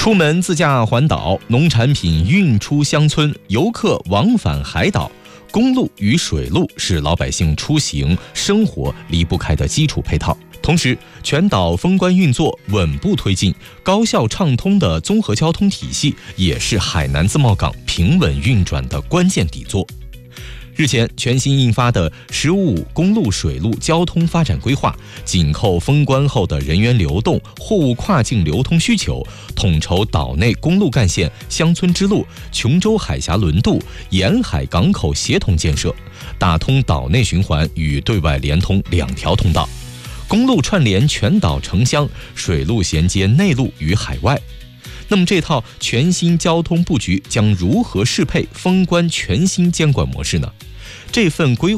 出门自驾环岛，农产品运出乡村，游客往返海岛，公路与水路是老百姓出行生活离不开的基础配套。同时，全岛封关运作稳步推进，高效畅通的综合交通体系也是海南自贸港平稳运转的关键底座。日前，全新印发的“十五五”公路水路交通发展规划，紧扣封关后的人员流动、货物跨境流通需求，统筹岛内公路干线、乡村支路、琼州海峡轮渡、沿海港口协同建设，打通岛内循环与对外连通2条通道，公路串联全岛城乡，水路衔接内陆与海外。那么这套全新交通布局将如何适配封关全新监管模式呢？这份规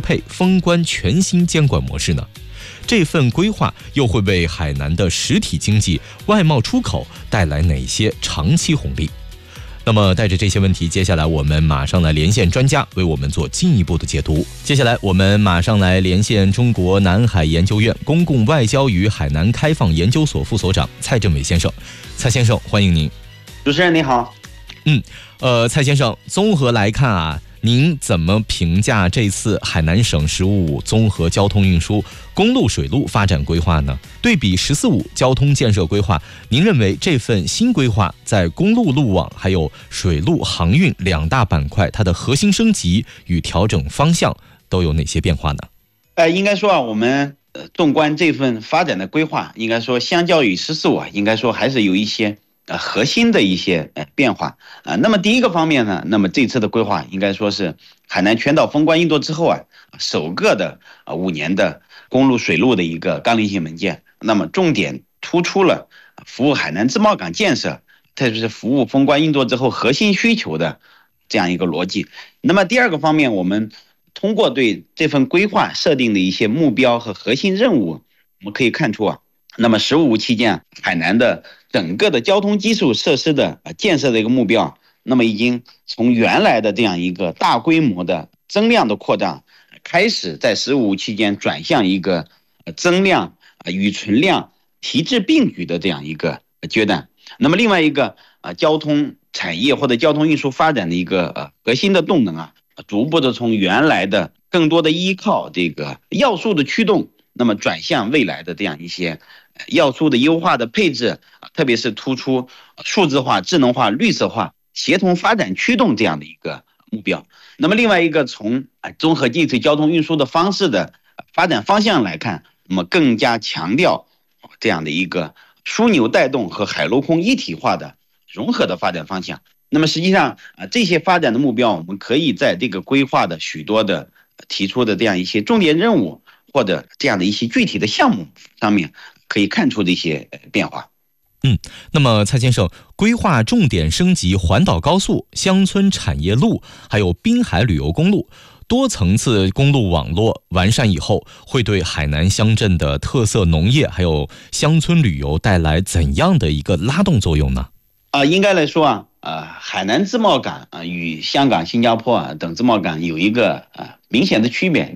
划又会为海南的实体经济、外贸出口带来哪些长期红利？那么带着这些问题，接下来我们马上来连线专家，为我们做进一步的解读。接下来我们马上来连线中国南海研究院公共外交与海南开放研究所副所长蔡振伟先生。蔡先生，欢迎您。 主持人你好。 蔡先生，综合来看啊，您怎么评价这次海南省“十五五”综合交通运输公路水路发展规划呢？对比“十四五”交通建设规划，您认为这份新规划在公路路网还有水路航运2大板块，它的核心升级与调整方向都有哪些变化呢？ 应该说我们纵观这份发展的规划，应该说相较于“十四五”，应该说还是有一些核心的一些变化。那么第一个方面呢，那么这次的规划应该说是海南全岛封关运作之后首个的5年的公路水路的一个纲领性文件，那么重点突出了服务海南自贸港建设，特别是服务封关运作之后核心需求的这样一个逻辑。那么第二个方面，我们通过对这份规划设定的一些目标和核心任务，我们可以看出那么“十五五”期间海南的整个的交通基础设施的建设的一个目标，那么已经从原来的这样一个大规模的增量的扩张，开始在“十五五”期间转向一个增量与存量提质并举的这样一个阶段。那么另外一个交通产业或者交通运输发展的一个核心的动能逐步的从原来的更多的依靠这个要素的驱动，那么转向未来的这样一些要素的优化的配置，特别是突出数字化、智能化、绿色化、协同发展驱动这样的一个目标。那么另外一个从综合集体交通运输的方式的发展方向来看，那么更加强调这样的一个枢纽带动和海陆空一体化的融合的发展方向。那么实际上这些发展的目标，我们可以在这个规划的许多的提出的这样一些重点任务或者这样的一些具体的项目上面可以看出这些变化。 那么蔡先生，规划重点升级环岛高速、乡村产业路，还有滨海旅游公路，多层次公路网络完善以后，会对海南乡镇的特色农业还有乡村旅游带来怎样的一个拉动作用呢？ 应该来说海南自贸港与香港、新加坡等自贸港有一个明显的区别。